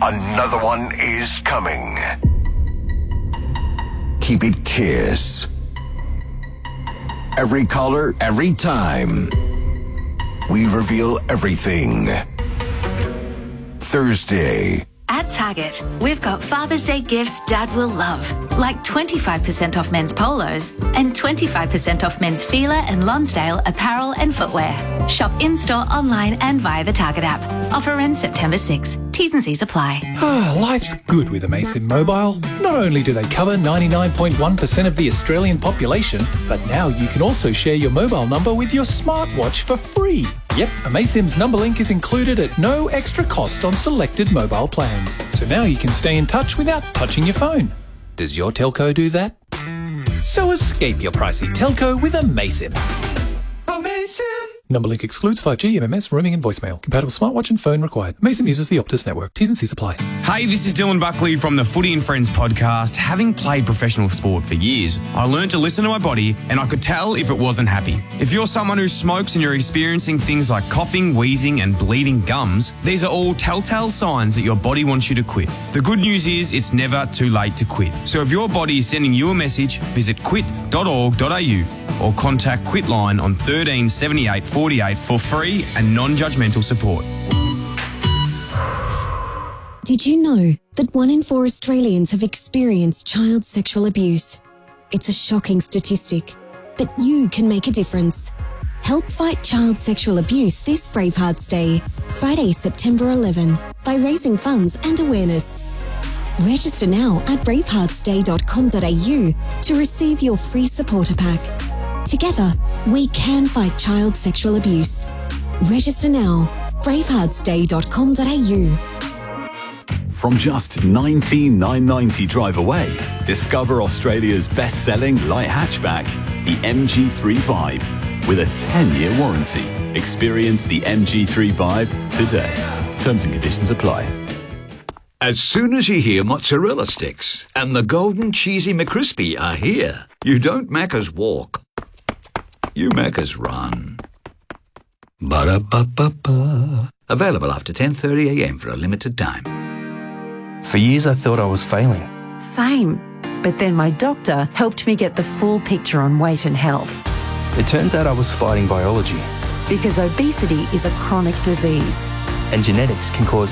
Another one is coming. Keep it Kiss. Every caller, every time. We reveal everything. Thursday. At Target, we've got Father's Day gifts Dad will love, like 25% off men's polos and 25% off men's Fila and Lonsdale apparel and footwear. Shop in-store, online and via the Target app. Offer ends September 6. T's and C's apply. Life's good with Amaysim Mobile. Not only do they cover 99.1% of the Australian population, but now you can also share your mobile number with your smartwatch for free. Yep, Amaysim's number link is included at no extra cost on selected mobile plans. So now you can stay in touch without touching your phone. Does your telco do that? So escape your pricey telco with Amaysim. Amaysim! Number link excludes 5G, MMS, roaming and voicemail. Compatible smartwatch and phone required. Amaysim uses the Optus network. T's and C's apply. Hey, this is Dylan Buckley from the Footy and Friends podcast. Having played professional sport for years, I learned to listen to my body and I could tell if it wasn't happy. If you're someone who smokes and you're experiencing things like coughing, wheezing and bleeding gums, these are all telltale signs that your body wants you to quit. The good news is it's never too late to quit. So if your body is sending you a message, visit quit.org.au or contact Quitline on 13 78 48 for free and non-judgmental support. Did you know that 1 in 4 Australians have experienced child sexual abuse? It's a shocking statistic, but you can make a difference. Help fight child sexual abuse this Bravehearts Day, Friday, September 11, by raising funds and awareness. Register now at braveheartsday.com.au to receive your free supporter pack. Together, we can fight child sexual abuse. Register now, braveheartsday.com.au. From just $19,990 drive away, discover Australia's best-selling light hatchback, the MG3 Vibe, with a 10-year warranty. Experience the MG3 Vibe today. Terms and conditions apply. As soon as you hear mozzarella sticks and the golden cheesy McCrispy are here, you don't Macca's walk. You Macca's run. Ba-da-ba-ba-ba. Available after 10:30am for a limited time. For years I thought I was failing. Same. But then my doctor helped me get the full picture on weight and health. It turns out I was fighting biology. Because obesity is a chronic disease. And genetics can cause